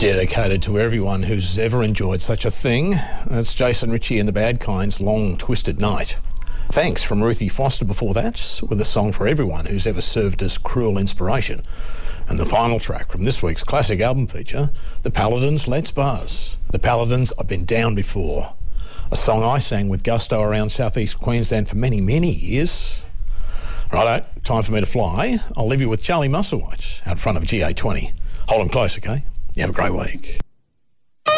Dedicated to everyone who's ever enjoyed such a thing. That's Jason Ritchie and the Bad Kinds' Long Twisted Night. Thanks from Ruthie Foster before that, with a song for everyone who's ever served as cruel inspiration. And the final track from this week's classic album feature, The Paladins' Let's Buzz. The Paladins, I've Been Down Before. A song I sang with gusto around southeast Queensland for many, many years. Righto, time for me to fly. I'll leave you with Charlie Musselwhite out front of GA20. Hold them close, okay? You have a great week.